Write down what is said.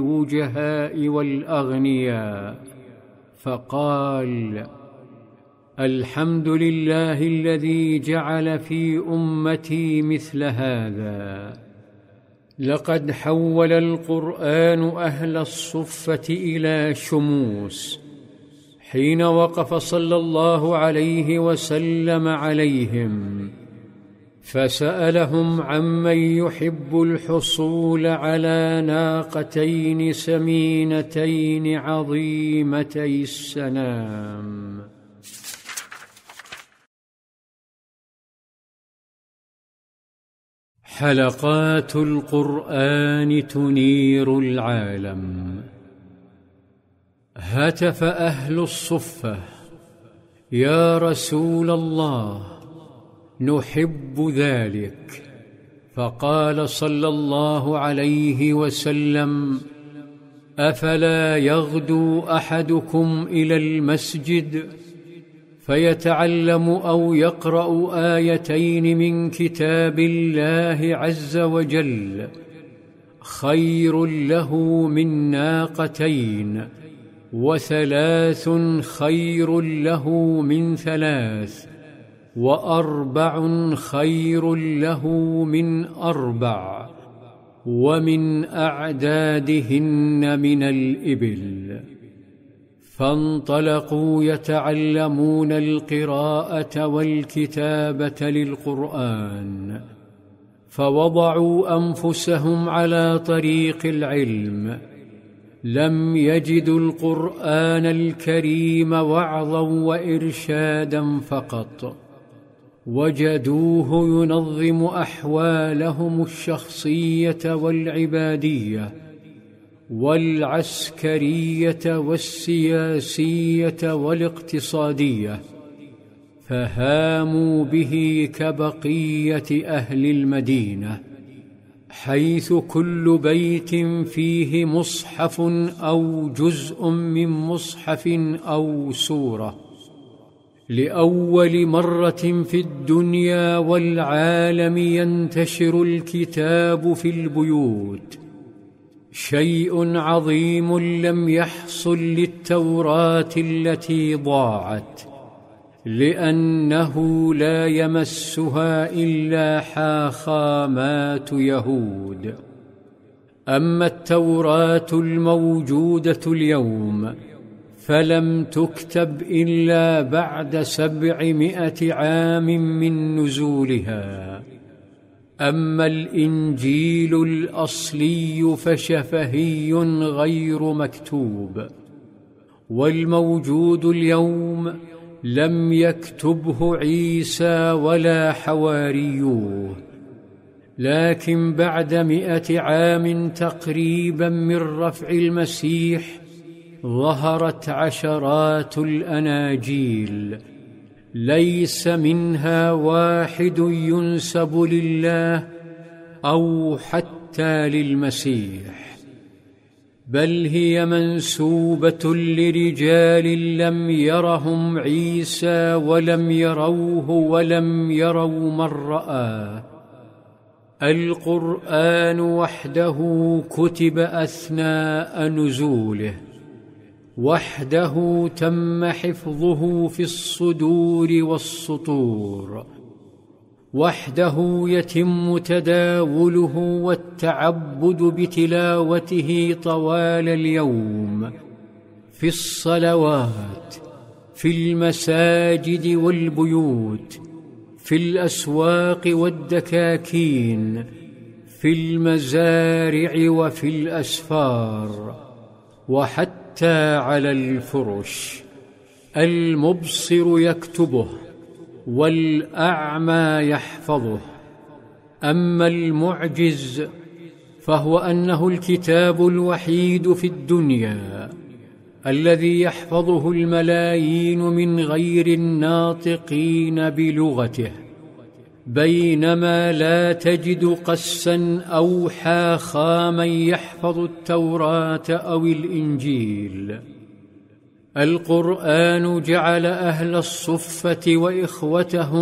الوجهاء والأغنياء، فقال: الحمد لله الذي جعل في أمتي مثل هذا. لقد حول القرآن أهل الصفة إلى شموس حين وقف صلى الله عليه وسلم عليهم، فسألهم عمن يحب الحصول على ناقتين سمينتين عظيمتي السنام. حلقات القرآن تنير العالم. هتف أهل الصفة: يا رسول الله، نحب ذلك. فقال صلى الله عليه وسلم: أفلا يغدو أحدكم إلى المسجد فيتعلم أو يقرأ آيتين من كتاب الله عز وجل خير له من ناقتين، وثلاث خير له من ثلاث، وأربع خير له من أربع، ومن أعدادهن من الإبل. فانطلقوا يتعلمون القراءة والكتابة للقرآن، فوضعوا أنفسهم على طريق العلم. لم يجدوا القرآن الكريم وعظا وإرشادا فقط، وجدوه ينظم أحوالهم الشخصية والعبادية والعسكرية والسياسية والاقتصادية، فهاموا به كبقية أهل المدينة، حيث كل بيت فيه مصحف أو جزء من مصحف أو سورة. لأول مرة في الدنيا والعالم ينتشر الكتاب في البيوت، شيء عظيم لم يحصل للتوراة التي ضاعت، لأنه لا يمسها إلا حاخامات يهود. أما التوراة الموجودة اليوم فلم تكتب إلا بعد 700 عام من نزولها. أما الإنجيل الأصلي فشفهي غير مكتوب، والموجود اليوم لم يكتبه عيسى ولا حواريوه، لكن بعد 100 عام تقريبا من رفع المسيح ظهرت عشرات الأناجيل، ليس منها واحد ينسب لله أو حتى للمسيح، بل هي منسوبة لرجال لم يرهم عيسى ولم يروه ولم يروا من رآه. القرآن وحده كتب أثناء نزوله، وحده تم حفظه في الصدور والسطور، وحده يتم تداوله والتعبد بتلاوته طوال اليوم، في الصلوات، في المساجد والبيوت، في الأسواق والدكاكين، في المزارع وفي الأسفار، وحتى على الفرش. المبصر يكتبه والأعمى يحفظه. أما المعجز فهو أنه الكتاب الوحيد في الدنيا الذي يحفظه الملايين من غير الناطقين بلغته، بينما لا تجد قسا أو حاخاما يحفظ التوراة أو الإنجيل. القرآن جعل أهل الصفة وإخوتهم